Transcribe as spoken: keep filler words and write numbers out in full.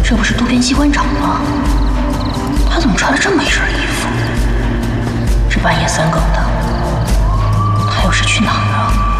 这不是渡边机关长吗？他怎么穿了这么一身衣服？这半夜三更的，他又是去哪儿啊？